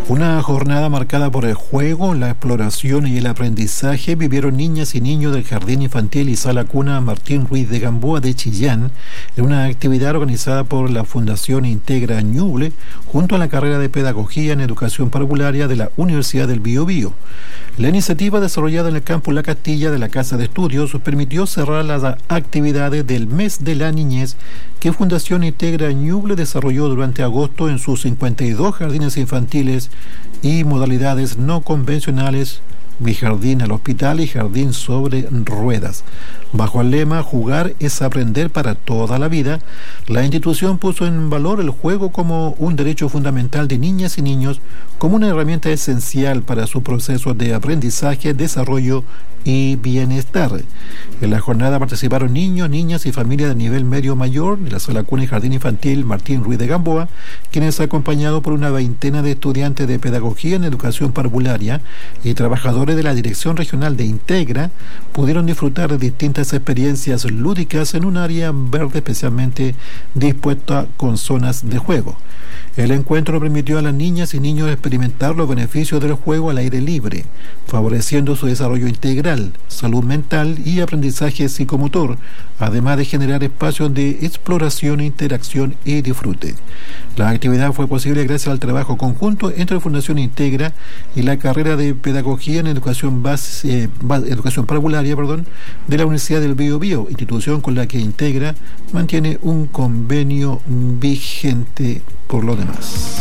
Una jornada marcada por el juego, la exploración y el aprendizaje vivieron niñas y niños del Jardín Infantil y Sala Cuna Martín Ruiz de Gamboa de Chillán en una actividad organizada por la Fundación Integra Ñuble junto a la carrera de Pedagogía en Educación Parvularia de la Universidad del Biobío. La iniciativa desarrollada en el campus La Castilla de la Casa de Estudios permitió cerrar las actividades del Mes de la Niñez que Fundación Integra Ñuble desarrolló durante agosto en sus 52 jardines infantiles y modalidades no convencionales, Mi Jardín al Hospital y Jardín sobre Ruedas. Bajo el lema "Jugar es aprender para toda la vida", la institución puso en valor el juego como un derecho fundamental de niñas y niños, como una herramienta esencial para su proceso de aprendizaje, desarrollo y bienestar. En la jornada participaron niños, niñas y familias de nivel medio mayor de la Sala Cuna y Jardín Infantil Martín Ruiz de Gamboa, quienes, acompañados por una veintena de estudiantes de Pedagogía en Educación Parvularia y trabajadores de la Dirección Regional de Integra, pudieron disfrutar de distintas experiencias lúdicas en un área verde especialmente dispuesta con zonas de juego. El encuentro permitió a las niñas y niños experimentar los beneficios del juego al aire libre, favoreciendo su desarrollo integral, salud mental y aprendizaje psicomotor, además de generar espacios de exploración, interacción y disfrute. La actividad fue posible gracias al trabajo conjunto entre Fundación Integra y la carrera de Pedagogía en Educación Parvularia de la Universidad del Biobío, institución con la que Integra mantiene un convenio vigente por lo demás.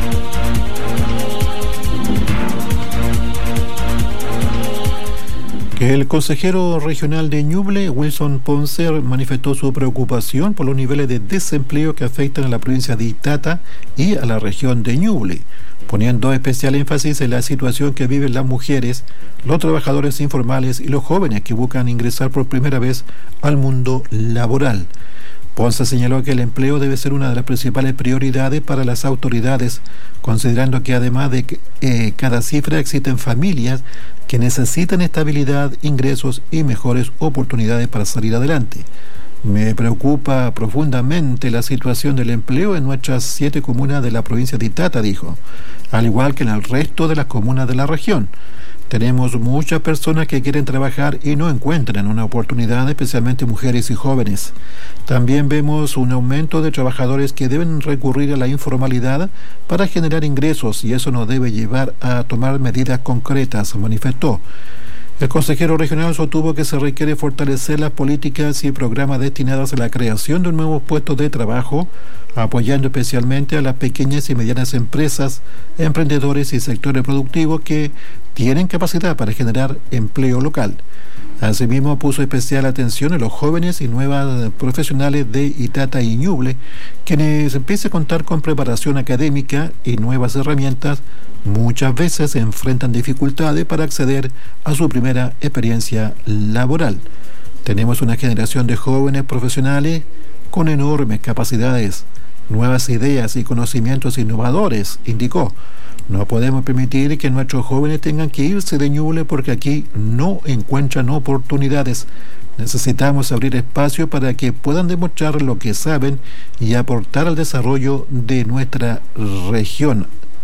El consejero regional de Ñuble, Wilson Ponce, manifestó su preocupación por los niveles de desempleo que afectan a la provincia de Itata y a la región de Ñuble, poniendo especial énfasis en la situación que viven las mujeres, los trabajadores informales y los jóvenes que buscan ingresar por primera vez al mundo laboral. Ponce señaló que el empleo debe ser una de las principales prioridades para las autoridades, considerando que además de cada cifra existen familias que necesitan estabilidad, ingresos y mejores oportunidades para salir adelante. Me preocupa profundamente la situación del empleo en nuestras 7 comunas de la provincia de Itata, dijo, al igual que en el resto de las comunas de la región. Tenemos muchas personas que quieren trabajar y no encuentran una oportunidad, especialmente mujeres y jóvenes. También vemos un aumento de trabajadores que deben recurrir a la informalidad para generar ingresos y eso nos debe llevar a tomar medidas concretas, manifestó. El consejero regional sostuvo que se requiere fortalecer las políticas y programas destinados a la creación de nuevos puestos de trabajo, apoyando especialmente a las pequeñas y medianas empresas, emprendedores y sectores productivos que tienen capacidad para generar empleo local. Asimismo, puso especial atención en los jóvenes y nuevas profesionales de Itata y Ñuble, quienes empiezan a contar con preparación académica y nuevas herramientas, muchas veces enfrentan dificultades para acceder a su primera experiencia laboral. Tenemos una generación de jóvenes profesionales con enormes capacidades, nuevas ideas y conocimientos innovadores, indicó. No podemos permitir que nuestros jóvenes tengan que irse de Ñuble porque aquí no encuentran oportunidades. Necesitamos abrir espacio para que puedan demostrar lo que saben y aportar al desarrollo de nuestra región,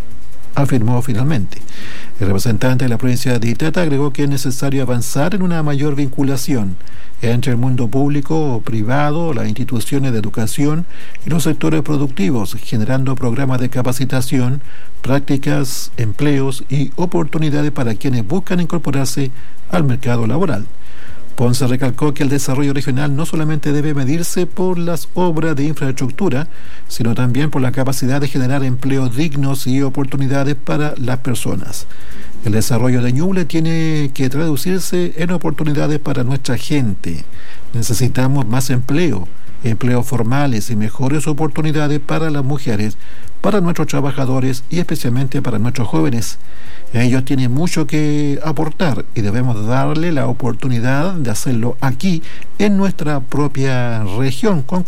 afirmó finalmente. El representante de la provincia de Itata agregó que es necesario avanzar en una mayor vinculación entre el mundo público o privado, las instituciones de educación y los sectores productivos, generando programas de capacitación, prácticas, empleos y oportunidades para quienes buscan incorporarse al mercado laboral. Ponce recalcó que el desarrollo regional no solamente debe medirse por las obras de infraestructura, sino también por la capacidad de generar empleos dignos y oportunidades para las personas. El desarrollo de Ñuble tiene que traducirse en oportunidades para nuestra gente. Necesitamos más empleo, empleos formales y mejores oportunidades para las mujeres, para nuestros trabajadores y especialmente para nuestros jóvenes. Ellos tienen mucho que aportar y debemos darle la oportunidad de hacerlo aquí, en nuestra propia región,